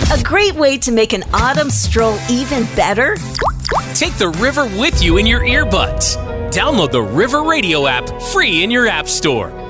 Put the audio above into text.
A great way to make an autumn stroll even better? Take the river with you in your earbuds. Download the River Radio app free in your app store.